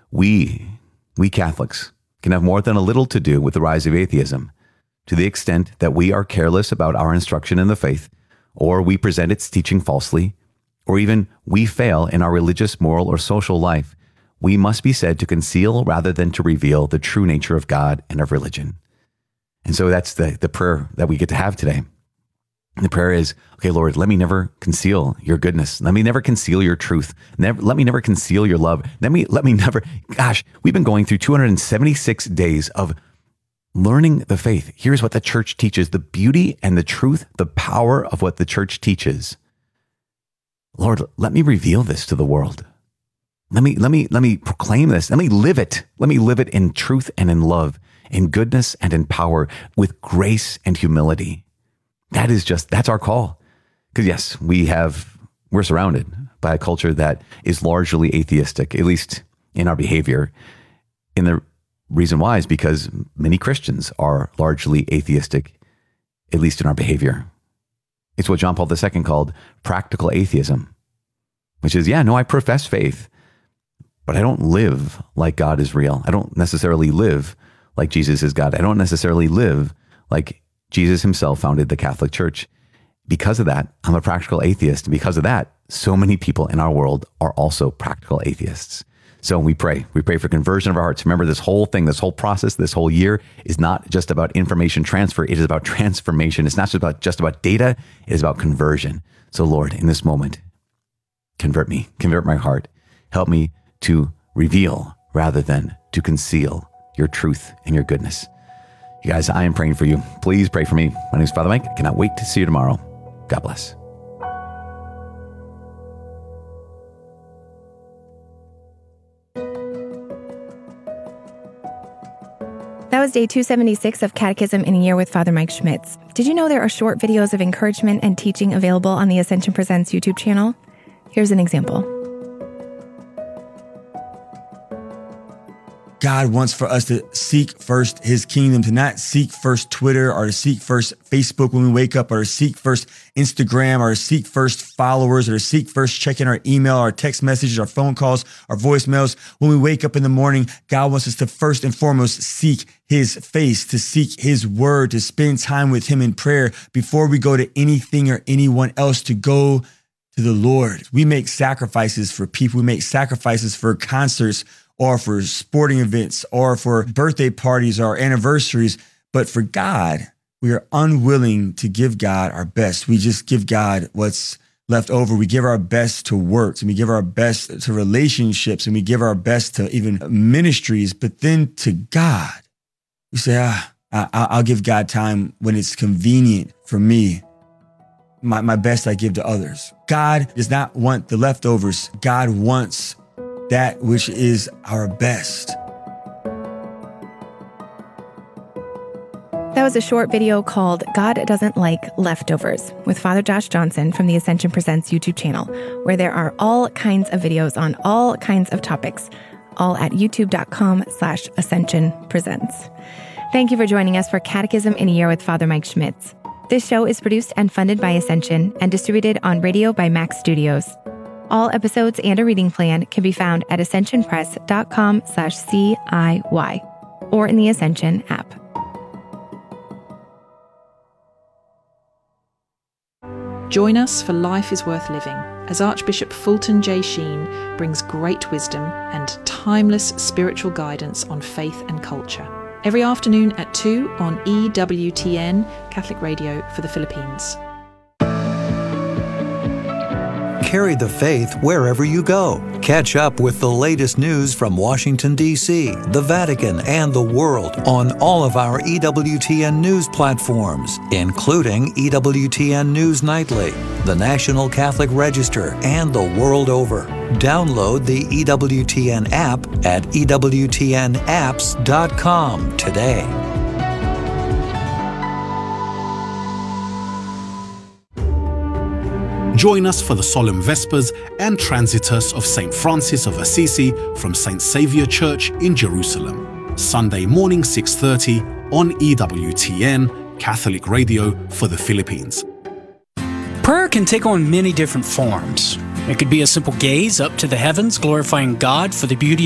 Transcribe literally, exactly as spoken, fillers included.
We, we Catholics, can have more than a little to do with the rise of atheism, to the extent that we are careless about our instruction in the faith, or we present its teaching falsely, or even we fail in our religious, moral, or social life. We must be said to conceal rather than to reveal the true nature of God and of religion. And so that's the, the prayer that we get to have today. The prayer is, okay, Lord, let me never conceal your goodness. Let me never conceal your truth. Never, let me never conceal your love. Let me, let me never, gosh, we've been going through two hundred seventy-six days of learning the faith. Here's what the church teaches, the beauty and the truth, the power of what the church teaches. Lord, let me reveal this to the world. Let me, let me, let me proclaim this. Let me live it. Let me live it in truth and in love, in goodness and in power, with grace and humility. That is just, that's our call. Because yes, we have, we're surrounded by a culture that is largely atheistic, at least in our behavior. And the reason why is because many Christians are largely atheistic, at least in our behavior. It's what John Paul the Second called practical atheism, which is, yeah, no, I profess faith, but I don't live like God is real. I don't necessarily live like Jesus is God. I don't necessarily live like Jesus himself founded the Catholic Church. Because of that, I'm a practical atheist. And because of that, so many people in our world are also practical atheists. So we pray. We pray for conversion of our hearts. Remember, this whole thing, this whole process, this whole year is not just about information transfer. It is about transformation. It's not just about, just about data. It is about conversion. So Lord, in this moment, convert me, convert my heart. Help me to reveal rather than to conceal your truth and your goodness. You guys, I am praying for you. Please pray for me. My name is Father Mike. I cannot wait to see you tomorrow. God bless. That was day two seventy-six of Catechism in a Year with Father Mike Schmitz. Did you know there are short videos of encouragement and teaching available on the Ascension Presents YouTube channel? Here's an example. God wants for us to seek first his kingdom, to not seek first Twitter or to seek first Facebook when we wake up, or to seek first Instagram, or to seek first followers, or to seek first checking our email, our text messages, our phone calls, our voicemails. When we wake up in the morning, God wants us to first and foremost seek his face, to seek his word, to spend time with him in prayer before we go to anything or anyone else, to go to the Lord. We make sacrifices for people. We make sacrifices for concerts, or for sporting events, or for birthday parties or anniversaries. But for God, we are unwilling to give God our best. We just give God what's left over. We give our best to works, and we give our best to relationships, and we give our best to even ministries. But then to God, we say, ah, I'll give God time when it's convenient for me. My, my best I give to others. God does not want the leftovers. God wants that which is our best. That was a short video called God Doesn't Like Leftovers with Father Josh Johnson from the Ascension Presents YouTube channel, where there are all kinds of videos on all kinds of topics, all at youtube.com slash Ascension Presents. Thank you for joining us for Catechism in a Year with Father Mike Schmitz. This show is produced and funded by Ascension and distributed on radio by Max Studios. All episodes and a reading plan can be found at ascensionpress.com slash CIY or in the Ascension app. Join us for Life is Worth Living as Archbishop Fulton J. Sheen brings great wisdom and timeless spiritual guidance on faith and culture. Every afternoon at two on E W T N, Catholic Radio for the Philippines. Carry the faith wherever you go. Catch up with the latest news from Washington, D C, the Vatican, and the world on all of our E W T N news platforms, including E W T N News Nightly, the National Catholic Register, and the world over. Download the E W T N app at E W T N apps dot com today. Join us for the Solemn Vespers and Transitus of Saint Francis of Assisi from Saint Saviour Church in Jerusalem. Sunday morning six thirty on E W T N, Catholic Radio for the Philippines. Prayer can take on many different forms. It could be a simple gaze up to the heavens, glorifying God for the beauty